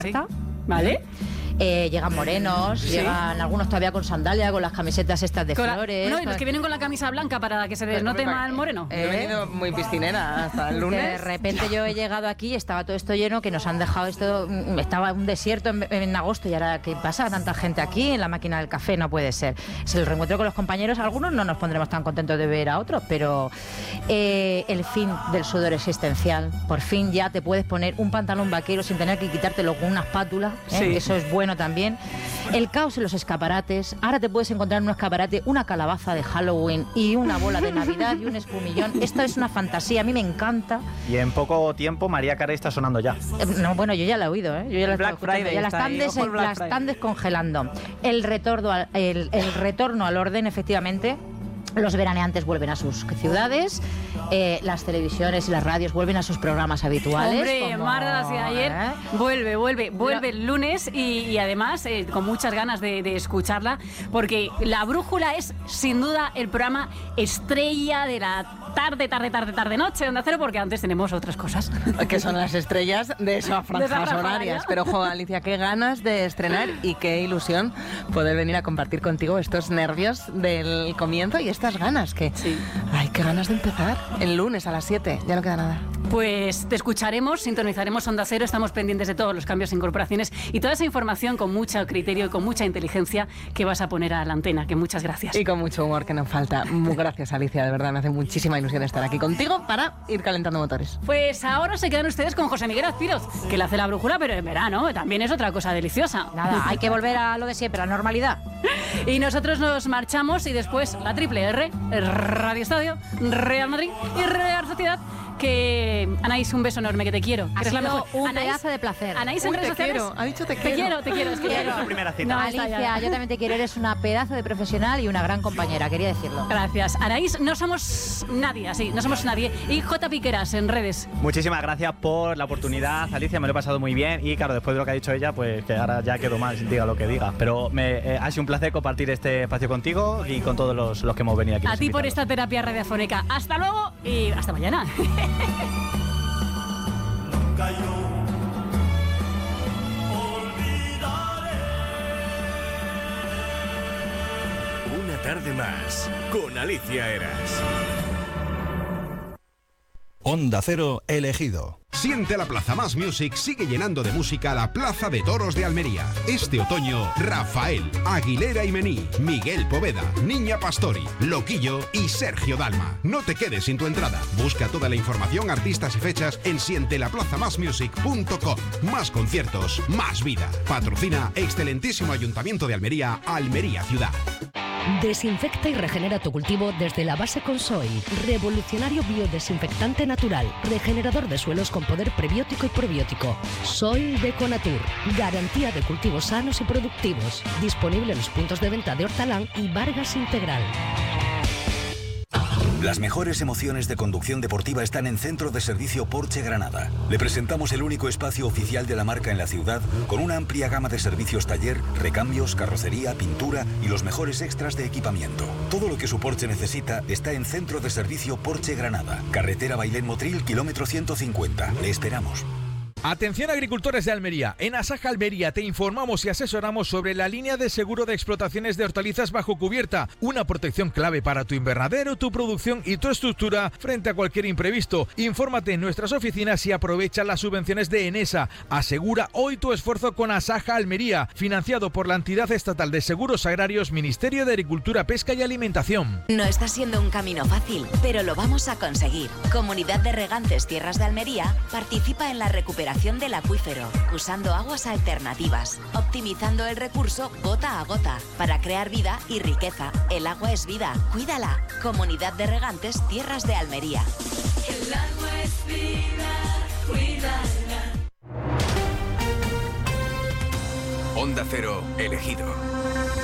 ¿Vale? Llegan morenos, llegan algunos todavía con sandalia, con las camisetas estas de flores. No, y los que vienen con la camisa blanca para que se les note más el moreno. He venido muy piscinera hasta el lunes. De repente yo he llegado aquí y estaba todo esto lleno, que nos han dejado esto, estaba un desierto en agosto, y ahora ¿qué pasa? Tanta gente aquí en la máquina del café, no puede ser. Es el reencuentro con los compañeros, algunos no nos pondremos tan contentos de ver a otros, pero el fin del sudor existencial, por fin ya te puedes poner un pantalón vaquero sin tener que quitártelo con una espátula, que eso es bueno también. El caos en los escaparates. Ahora te puedes encontrar en un escaparate una calabaza de Halloween y una bola de Navidad y un espumillón. Esto es una fantasía, a mí me encanta. Y en poco tiempo María Carey está sonando ya. No, bueno, yo ya la he oído, yo ya la Black Friday, ya la están descongelando. El retorno al orden, efectivamente. Los veraneantes vuelven a sus ciudades, las televisiones y las radios vuelven a sus programas habituales. Hombre, Marta, hacia ayer vuelve el lunes y además con muchas ganas de escucharla, porque La Brújula es sin duda el programa estrella de la tarde-noche de Onda Cero, porque antes tenemos otras cosas. Que son las estrellas de esas franjas horarias. Pero, ojo, Alicia, qué ganas de estrenar y qué ilusión poder venir a compartir contigo estos nervios del comienzo y estas ganas que... Sí. Ay, qué ganas de empezar. El lunes a las 7, ya no queda nada. Pues te escucharemos, sintonizaremos Onda Cero, estamos pendientes de todos los cambios e incorporaciones y toda esa información con mucho criterio y con mucha inteligencia que vas a poner a la antena, que muchas gracias. Y con mucho humor que nos falta. Muy gracias, Alicia, de verdad, me hace muchísima ilusión estar aquí contigo para ir calentando motores. Pues ahora se quedan ustedes con José Miguel Azpiroz, que le hace La Brújula, pero en verano también es otra cosa deliciosa. Nada, hay que volver a lo de siempre, a la normalidad. Y nosotros nos marchamos y después la Triple R, Radio Estadio, Real Madrid y Real Sociedad. Que Anaís, un beso enorme, que te quiero. Ha Eres la sido mejor. un Anaís, pedazo de placer. Anaís en redes sociales. Ha dicho te quiero. Es que Quiero. La primera cita. No, Alicia, yo también te quiero. Eres una pedazo de profesional y una gran compañera, quería decirlo. Gracias. Anaís, no somos nadie, así, no somos nadie. Y J. Piqueras en redes. Muchísimas gracias por la oportunidad, Alicia, me lo he pasado muy bien y claro, después de lo que ha dicho ella, pues que ahora ya quedo mal, diga lo que diga, pero ha sido un placer compartir este espacio contigo y con todos los que hemos venido aquí. A ti por esta terapia radiofónica. Hasta luego y hasta mañana. Una tarde más con Alicia Eras. Onda Cero elegido. Siente la Plaza Más Music sigue llenando de música la Plaza de Toros de Almería. Este otoño, Rafael, Aguilera y Mení, Miguel Poveda, Niña Pastori, Loquillo y Sergio Dalma. No te quedes sin tu entrada. Busca toda la información, artistas y fechas en sientelaplazamasmusic.com. Más conciertos, más vida. Patrocina Excelentísimo Ayuntamiento de Almería, Almería Ciudad. Desinfecta y regenera tu cultivo desde la base con Soy. Revolucionario biodesinfectante natural. Regenerador de suelos con poder prebiótico y probiótico. Soy de Conatur. Garantía de cultivos sanos y productivos. Disponible en los puntos de venta de Hortalán y Vargas Integral. Las mejores emociones de conducción deportiva están en Centro de Servicio Porsche Granada. Le presentamos el único espacio oficial de la marca en la ciudad, con una amplia gama de servicios taller, recambios, carrocería, pintura y los mejores extras de equipamiento. Todo lo que su Porsche necesita está en Centro de Servicio Porsche Granada. Carretera Bailén Motril, kilómetro 150. Le esperamos. Atención agricultores de Almería, en Asaja Almería te informamos y asesoramos sobre la línea de seguro de explotaciones de hortalizas bajo cubierta, una protección clave para tu invernadero, tu producción y tu estructura frente a cualquier imprevisto. Infórmate en nuestras oficinas y aprovecha las subvenciones de Enesa. Asegura hoy tu esfuerzo con Asaja Almería, financiado por la entidad estatal de seguros agrarios, Ministerio de Agricultura, Pesca y Alimentación. No está siendo un camino fácil, pero lo vamos a conseguir. Comunidad de Regantes Tierras de Almería participa en la recuperación del acuífero, usando aguas alternativas, optimizando el recurso gota a gota, para crear vida y riqueza. El agua es vida, cuídala. Comunidad de Regantes Tierras de Almería. El agua es vida, cuídala. Onda Cero elegido.